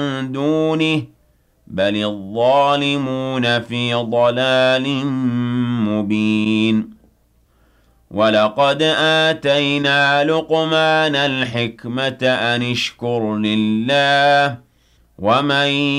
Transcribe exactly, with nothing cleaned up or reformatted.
دونه بل الظالمون في ضلال مبين ولقد آتينا لقمان الحكمة أن اشكر لله ومن